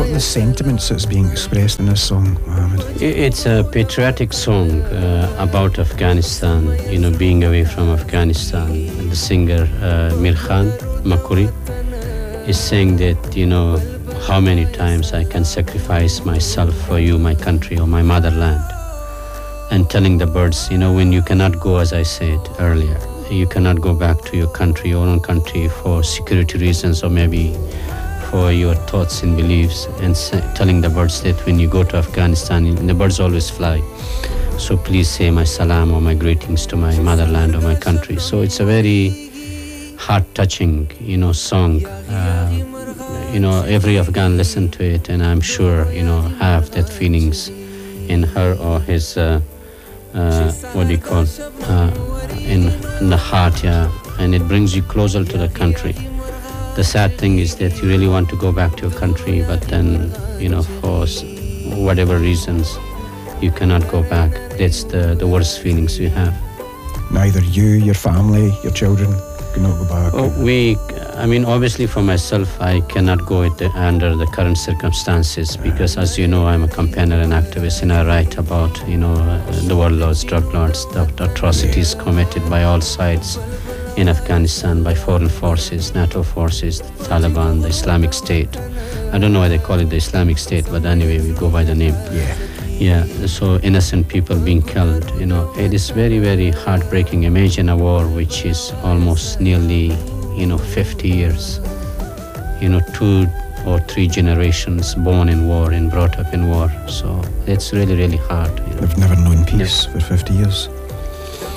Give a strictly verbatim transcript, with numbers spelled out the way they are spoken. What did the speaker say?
are the sentiments that's being expressed in this song, Mohammed? It's a patriotic song uh, about Afghanistan, you know, being away from Afghanistan. And the singer, uh, Mir Khan Makuri, is saying that, you know, how many times I can sacrifice myself for you, my country, or my motherland. And telling the birds, you know, when you cannot go, as I said earlier, you cannot go back to your country, your own country, for security reasons or maybe for your thoughts and beliefs, and say, telling the birds that when you go to Afghanistan, the birds always fly. So please say my salam or my greetings to my motherland or my country. So it's a very heart-touching, you know, song. Uh, you know, every Afghan listen to it, and I'm sure, you know, have that feelings in her or his, uh, uh, what do you call, uh, in, in the heart, yeah. And it brings you closer to the country. The sad thing is that you really want to go back to your country, but then, you know, for whatever reasons, you cannot go back. That's the, the worst feelings you have. Neither you, your family, your children cannot go back? Oh, we, I mean, obviously for myself, I cannot go it under the current circumstances because, as you know, I'm a campaigner and activist, and I write about, you know, the warlords, drug lords, the, the atrocities yeah. committed by all sides in Afghanistan by foreign forces, NATO forces, the Taliban, the Islamic State. I don't know why they call it the Islamic State, but anyway, we go by the name. Yeah. Yeah, so innocent people being killed, you know, it is very, very heartbreaking. Imagine a war which is almost nearly, you know, fifty years, you know, two or three generations born in war and brought up in war. So it's really, really hard. You know. They've never known peace yeah. for fifty years.